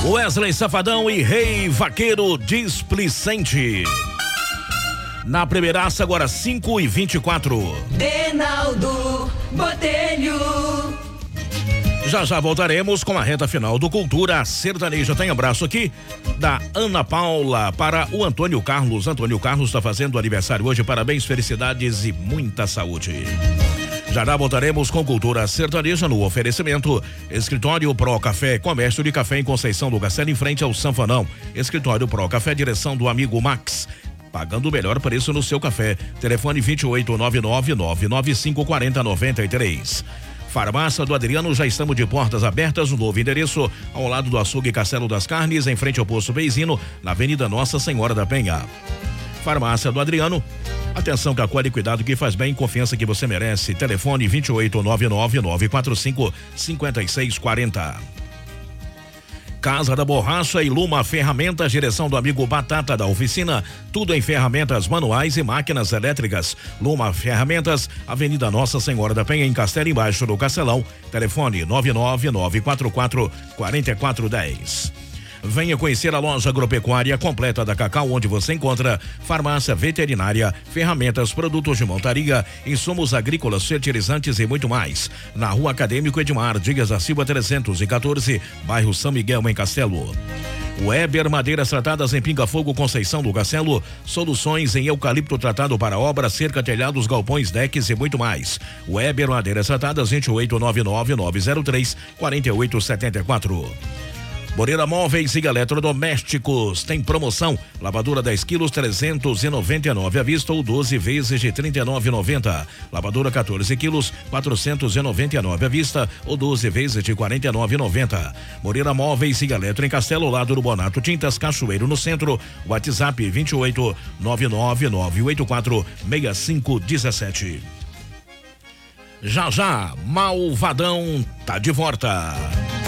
Wesley Safadão e Rei Vaqueiro Displicente. Na primeiraça, agora 5h24. Reinaldo Botelho. Já voltaremos com a reta final do Cultura Sertaneja. Tem abraço aqui da Ana Paula para o Antônio Carlos. Antônio Carlos está fazendo aniversário hoje. Parabéns, felicidades e muita saúde. Já voltaremos com Cultura Sertaneja no oferecimento Escritório Pro Café, comércio de café em Conceição do Castelo, em frente ao Sanfanão. Escritório Pro Café, direção do amigo Max. Pagando o melhor preço no seu café. Telefone 2899-9540-93. Farmácia do Adriano, já estamos de portas abertas no novo endereço, ao lado do açougue Castelo das Carnes, em frente ao Poço Beizino, na Avenida Nossa Senhora da Penha. Farmácia do Adriano, atenção que acolhe, cuidado que faz bem, confiança que você merece. Telefone 2899-945-5640. Casa da Borracha e Luma Ferramentas, direção do amigo Batata da Oficina, tudo em ferramentas manuais e máquinas elétricas. Luma Ferramentas, Avenida Nossa Senhora da Penha, em Castelo, embaixo do Castelão. Telefone 99944-4410. Venha conhecer a loja agropecuária completa da Cacau, onde você encontra farmácia veterinária, ferramentas, produtos de montaria, insumos agrícolas, fertilizantes e muito mais. Na Rua Acadêmico Edmar Dias da Silva 314, bairro São Miguel, em Castelo. Weber Madeiras Tratadas em Pinga Fogo, Conceição do Castelo. Soluções em eucalipto tratado para obras, cerca, telhados, galpões, decks e muito mais. Weber Madeiras Tratadas 2899-903-4874. Moreira Móveis e Eletrodomésticos tem promoção: lavadora 10 quilos 399 à vista ou 12 vezes de 39,90. Lavadora 14 quilos 499 à vista ou 12 vezes de 49,90. Moreira Móveis e Eletro em Castelo, lado do Bonato Tintas, Cachoeiro no centro. WhatsApp 28 99984 6517. Já Malvadão tá de volta.